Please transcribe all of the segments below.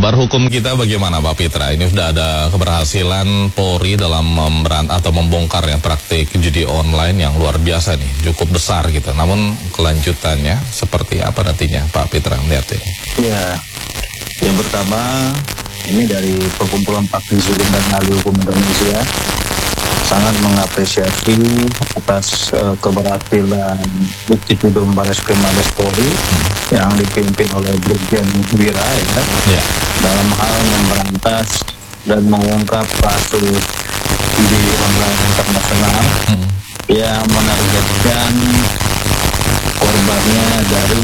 Kabar hukum kita bagaimana Pak Pitra? Ini sudah ada keberhasilan Polri dalam membongkar yang praktik judi online yang luar biasa nih, cukup besar gitu. Namun kelanjutannya seperti apa nantinya Pak Pitra melihat ini? Ya, yang pertama ini dari Perkumpulan Pakti Judi dan Ahli Hukum Indonesia sangat mengapresiasi atas keberhasilan Ditipidum Bareskrim Mabes Polri yang dipimpin oleh Brigjen Wira dalam hal memberantas dan mengungkap kasus judi online internasional yang menargetkan korbannya dari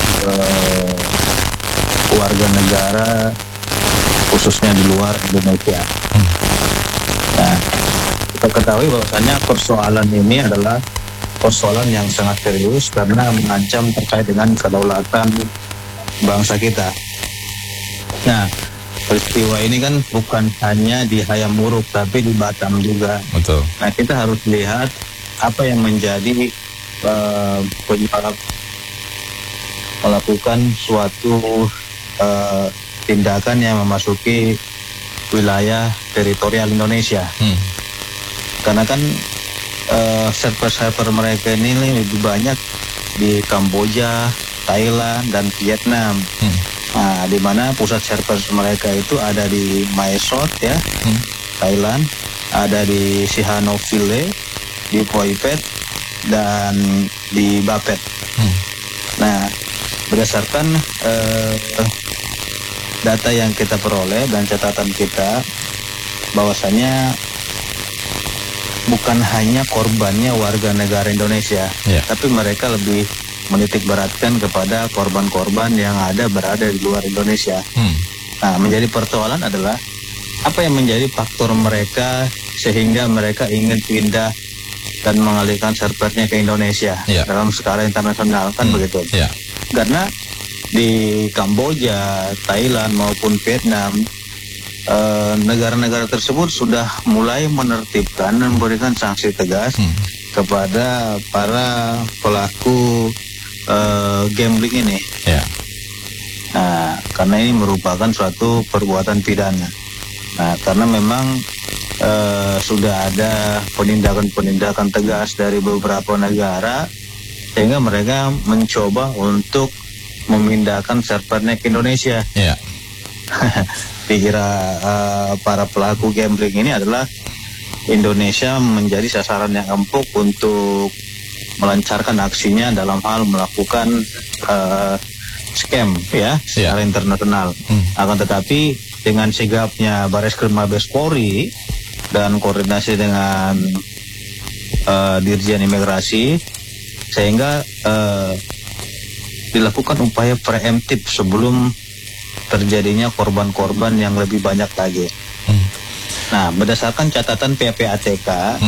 warga negara khususnya di luar Indonesia. Nah, kita ketahui bahwasanya persoalan ini adalah persoalan yang sangat serius karena mengancam terkait dengan kedaulatan bangsa kita. Nah, peristiwa ini kan bukan hanya di Hayam-Wuruk tapi di Batam juga. Betul. Nah, kita harus lihat apa yang menjadi penyebab melakukan suatu tindakan yang memasuki wilayah teritorial Indonesia. Karena kan server-server mereka ini lebih banyak di Kamboja, Thailand, dan Vietnam. Nah, di mana pusat server mereka itu ada di Mae Sot ya, Thailand, ada di Sihanoukville, di Phoi Phet, dan di Ba Phet. Nah, berdasarkan data yang kita peroleh dan catatan kita, bahwasanya bukan hanya korbannya warga negara Indonesia, tapi mereka lebih menitik beratkan kepada korban-korban yang berada di luar Indonesia. Nah, menjadi persoalan adalah apa yang menjadi faktor mereka sehingga mereka ingin pindah dan mengalihkan servernya ke Indonesia dalam skala internasional, kan begitu? Karena di Kamboja, Thailand maupun Vietnam, negara-negara tersebut sudah mulai menertibkan dan memberikan sanksi tegas kepada para pelaku gambling ini. Nah, karena ini merupakan suatu perbuatan pidana. Nah, karena memang sudah ada penindakan-penindakan tegas dari beberapa negara, sehingga mereka mencoba untuk memindahkan servernya ke Indonesia. Dikira para pelaku gambling ini adalah Indonesia menjadi sasaran yang empuk untuk melancarkan aksinya dalam hal melakukan scam secara internasional. Akan tetapi dengan sigapnya Bareskrim Mabes Polri dan koordinasi dengan Dirjen Imigrasi, sehingga dilakukan upaya preemptif sebelum terjadinya korban-korban yang lebih banyak lagi. Nah, berdasarkan catatan PPATK,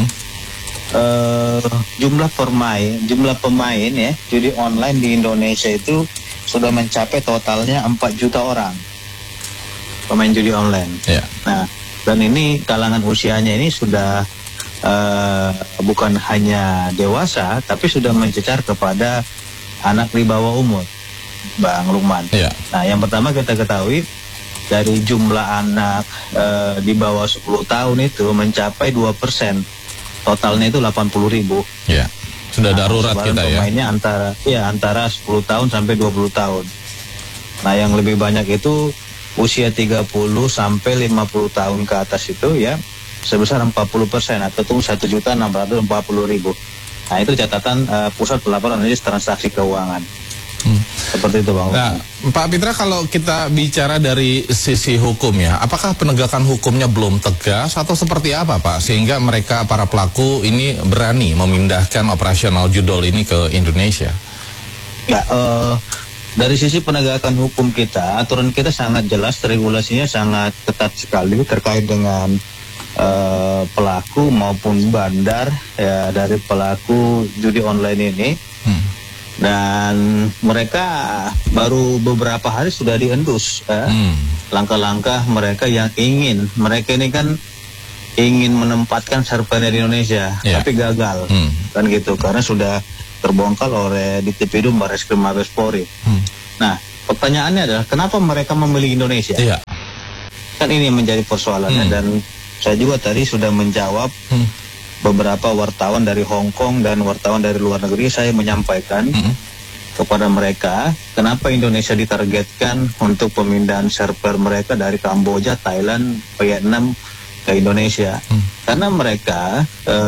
jumlah pemain ya judi online di Indonesia itu sudah mencapai totalnya 4 juta orang pemain judi online. Nah, dan ini kalangan usianya ini sudah bukan hanya dewasa, tapi sudah mencecar kepada anak di bawah umur, Bang Lukman. Nah, yang pertama kita ketahui dari jumlah anak di bawah 10 tahun itu mencapai 2%, totalnya itu 80.000. Sudah darurat kita ya. Pemainnya antara 10 tahun sampai 20 tahun. Nah, yang lebih banyak itu usia 30 sampai 50 tahun ke atas itu ya sebesar 40% atau 1.640.000. Nah, itu catatan Pusat Pelaporan Analisis Transaksi Keuangan. Seperti itu, Bang. Nah, Pak Pitra, kalau kita bicara dari sisi hukum ya, apakah penegakan hukumnya belum tegas atau seperti apa, Pak? Sehingga mereka, para pelaku ini berani memindahkan operasional judol ini ke Indonesia? Ya, dari sisi penegakan hukum kita, aturan kita sangat jelas, regulasinya sangat ketat sekali terkait dengan pelaku maupun bandar ya dari pelaku judi online ini. Dan mereka baru beberapa hari sudah diendus langkah-langkah mereka yang mereka ini kan ingin menempatkan servernya di Indonesia, tapi gagal kan gitu, karena sudah terbongkar oleh Ditipidum Bareskrim Mabes Polri. Nah, pertanyaannya adalah kenapa mereka memilih Indonesia? Iya. Kan ini yang menjadi persoalannya, dan saya juga tadi sudah menjawab beberapa wartawan dari Hong Kong dan wartawan dari luar negeri. Saya menyampaikan kepada mereka kenapa Indonesia ditargetkan untuk pemindahan server mereka dari Kamboja, Thailand, Vietnam ke Indonesia. Karena mereka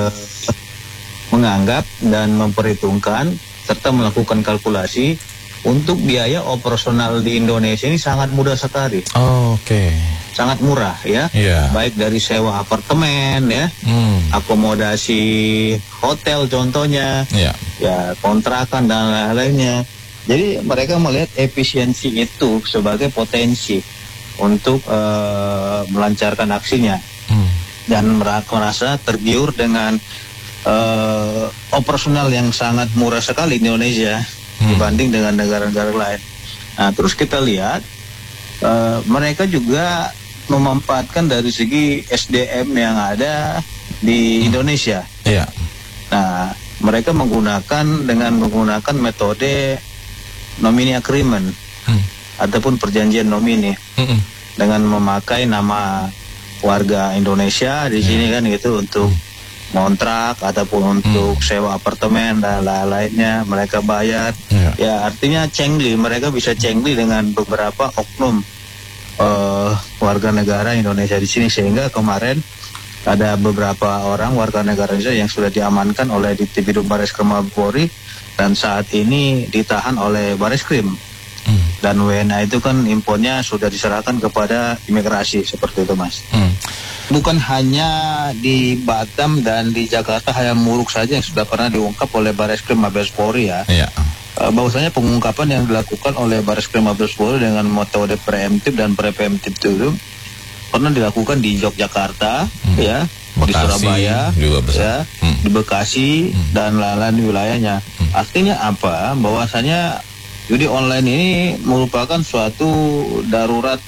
menganggap dan memperhitungkan serta melakukan kalkulasi untuk biaya operasional di Indonesia ini sangat mudah sekali. Oke. Sangat murah ya. Baik dari sewa apartemen ya, akomodasi hotel contohnya, ya kontrakan dan lain-lainnya. Jadi mereka melihat efisiensi itu sebagai potensi untuk melancarkan aksinya, dan merasa tergiur dengan operasional yang sangat murah sekali di Indonesia dibanding dengan negara-negara lain. Nah, terus kita lihat mereka juga memanfaatkan dari segi SDM yang ada di Indonesia. Nah, mereka menggunakan metode nomini agreement ataupun perjanjian nomini dengan memakai nama warga Indonesia di sini kan gitu untuk kontrak ataupun untuk sewa apartemen dan lain-lainnya mereka bayar. Ya artinya cengli, mereka bisa cengli dengan beberapa oknum warga negara Indonesia di sini, sehingga kemarin ada beberapa orang warga negara Indonesia yang sudah diamankan oleh Divisi Bareskrim Mabes Polri dan saat ini ditahan oleh Bareskrim. Dan WNA itu kan impornya sudah diserahkan kepada imigrasi, seperti itu Mas. Bukan hanya di Batam dan di Jakarta Hayam Wuruk saja yang sudah pernah diungkap oleh Bareskrim Mabes Polri ya. Bahwasanya pengungkapan yang dilakukan oleh Bareskrim Mabes Polri dengan metode preemptif dan preventif itu pernah dilakukan di Yogyakarta, ya, Bekasi, di Surabaya, juga ya, di Bekasi dan lain-lain wilayahnya. Artinya apa? Bahwasanya judi online ini merupakan suatu darurat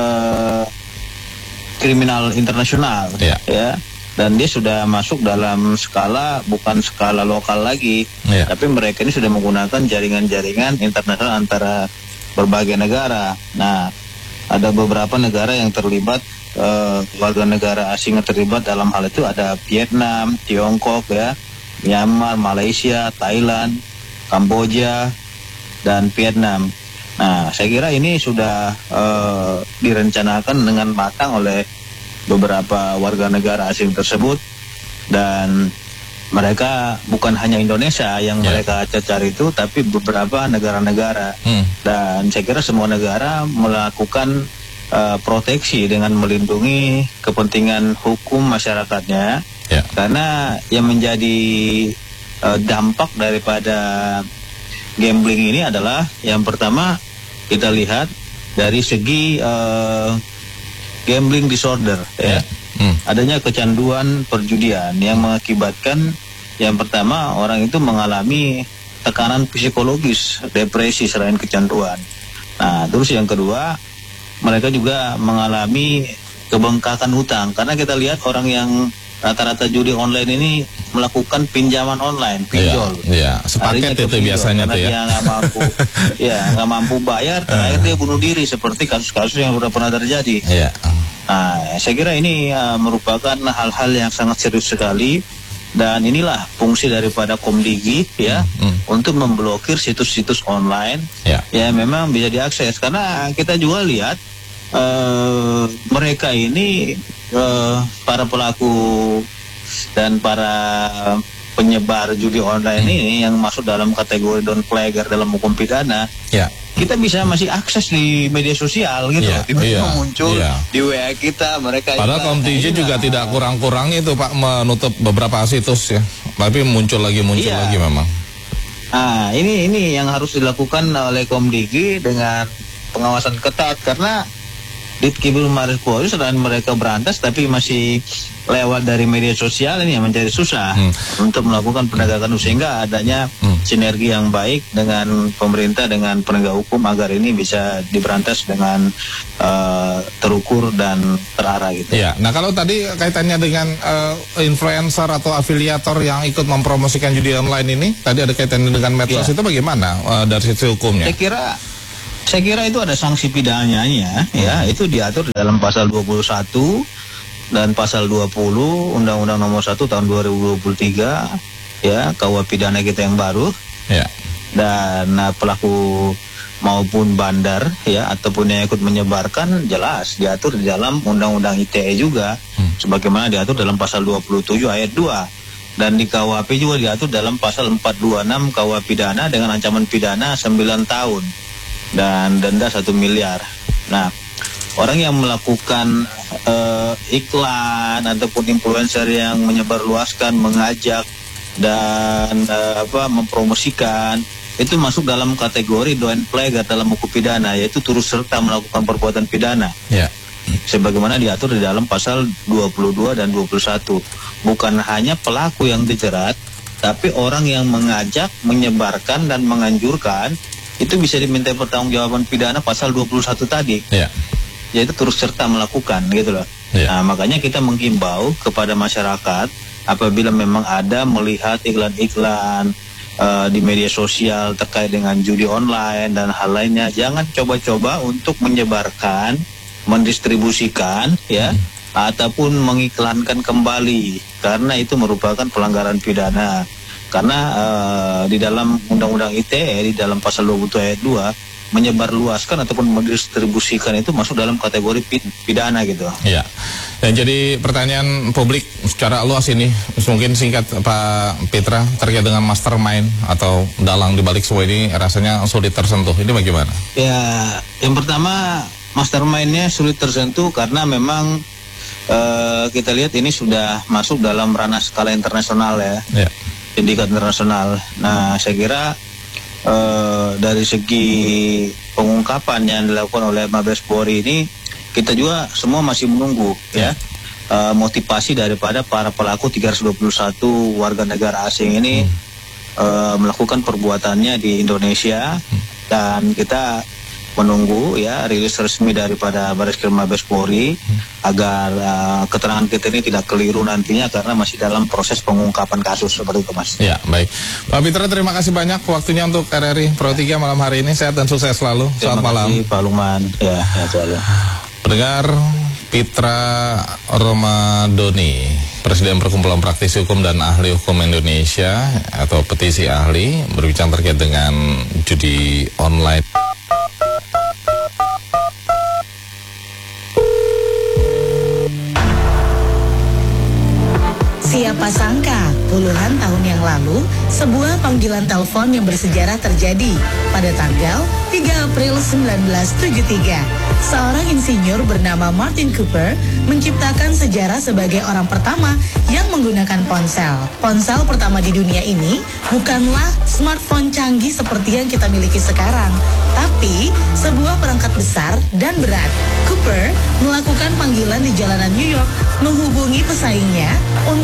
kriminal internasional, ya. Dan dia sudah masuk dalam skala, bukan skala lokal lagi, tapi mereka ini sudah menggunakan jaringan-jaringan internasional antara berbagai negara. Nah, ada beberapa negara yang terlibat, warga negara asing yang terlibat dalam hal itu ada Vietnam, Tiongkok, ya, Myanmar, Malaysia, Thailand, Kamboja, dan Vietnam. Nah, saya kira ini sudah direncanakan dengan matang oleh beberapa warga negara asing tersebut, dan mereka bukan hanya Indonesia yang mereka cari itu, tapi beberapa negara-negara. Dan saya kira semua negara melakukan proteksi dengan melindungi kepentingan hukum masyarakatnya, karena yang menjadi dampak daripada gambling ini adalah yang pertama kita lihat dari segi gambling disorder, ya. Adanya kecanduan perjudian yang mengakibatkan yang pertama orang itu mengalami tekanan psikologis, depresi selain kecanduan. Nah, terus yang kedua mereka juga mengalami kebengkakan hutang, karena kita lihat orang yang rata-rata judi online ini melakukan pinjaman online, pinjol. Sepaket itu biasanya tuh ya. Yang nggak mampu, nggak mampu bayar, terakhir dia bunuh diri seperti kasus-kasus yang sudah pernah terjadi. Nah, saya kira ini merupakan hal-hal yang sangat serius sekali, dan inilah fungsi daripada Komdigi ya, untuk memblokir situs-situs online ya memang bisa diakses, karena kita juga lihat mereka ini para pelaku dan para penyebar judi online ini yang masuk dalam kategori don't player dalam hukum pidana, kita bisa masih akses di media sosial gitu, tiba-tiba muncul di WA kita mereka. Padahal Komdigi juga tidak kurang-kurang itu Pak, menutup beberapa situs ya, tapi muncul lagi memang. Nah, ini yang harus dilakukan oleh Komdigi dengan pengawasan ketat, karena Ditkibul Mabes Polri selain mereka berantas tapi masih lewat dari media sosial, ini yang menjadi susah untuk melakukan penegakan hukum, sehingga adanya sinergi yang baik dengan pemerintah dengan penegak hukum agar ini bisa diberantas dengan terukur dan terarah gitu. Nah kalau tadi kaitannya dengan influencer atau afiliator yang ikut mempromosikan judi online ini, tadi ada kaitannya dengan medsos, itu bagaimana dari sisi hukumnya? Saya kira Saya kira itu ada sanksi pidananya, ya, itu diatur di dalam pasal 21 dan pasal 20 Undang-Undang Nomor 1 tahun 2023, ya, KUH pidana kita yang baru. Ya. Dan pelaku maupun bandar, ya, ataupun yang ikut menyebarkan jelas diatur di dalam Undang-Undang ITE juga, sebagaimana diatur dalam pasal 27 ayat 2. Dan di KUHP juga diatur dalam pasal 426 KUH pidana dengan ancaman pidana 9 tahun dan denda 1 miliar. Nah, orang yang melakukan iklan ataupun influencer yang menyebarluaskan, mengajak dan mempromosikan, itu masuk dalam kategori doen plegat dalam hukum pidana, yaitu turut serta melakukan perbuatan pidana. Ya. Sebagaimana diatur di dalam pasal 22 dan 21. Bukan hanya pelaku yang dijerat, tapi orang yang mengajak, menyebarkan dan menganjurkan itu bisa diminta pertanggungjawaban pidana pasal 21 tadi. Ya. Yaitu turut serta melakukan, gitu loh. Ya. Nah, makanya kita menghimbau kepada masyarakat apabila memang ada melihat iklan-iklan di media sosial terkait dengan judi online dan hal lainnya, jangan coba-coba untuk menyebarkan, mendistribusikan, ya, ataupun mengiklankan kembali, karena itu merupakan pelanggaran pidana. Karena di dalam Undang-Undang ITE di dalam pasal 20 ayat 2 menyebarluaskan ataupun mendistribusikan itu masuk dalam kategori pidana, gitu. Ya. Dan jadi pertanyaan publik secara luas ini, mungkin singkat Pak Pitra, terkait dengan mastermind atau dalang dibalik semua ini rasanya sulit tersentuh. Ini bagaimana? Ya, yang pertama mastermind-nya sulit tersentuh karena memang kita lihat ini sudah masuk dalam ranah skala internasional, ya. Ya. Sindikat internasional. Nah, saya kira dari segi pengungkapan yang dilakukan oleh Mabes Polri ini, kita juga semua masih menunggu, ya, motivasi daripada para pelaku 321 warga negara asing ini melakukan perbuatannya di Indonesia, dan kita menunggu, ya, rilis resmi daripada Barreskrim Mabes Polri agar keterangan kita ini tidak keliru nantinya, karena masih dalam proses pengungkapan kasus seperti itu, Mas. Ya, baik. Pak Pitra, terima kasih banyak waktunya untuk RRI Pro 3 malam hari ini. Sehat dan sukses selalu. Selamat malam. Terima kasih, Pak Lukman. Ya, selalu. Pendengar, Pitra Romadoni, Presiden Perkumpulan Praktisi Hukum dan Ahli Hukum Indonesia atau Petisi Ahli, berbicara terkait dengan judi online. Siapa sangka, puluhan tahun yang lalu, sebuah panggilan telepon yang bersejarah terjadi pada tanggal 3 April 1973. Seorang insinyur bernama Martin Cooper menciptakan sejarah sebagai orang pertama yang menggunakan ponsel. Ponsel pertama di dunia ini bukanlah smartphone canggih seperti yang kita miliki sekarang, tapi sebuah perangkat besar dan berat. Cooper melakukan panggilan di jalanan New York menghubungi pesaingnya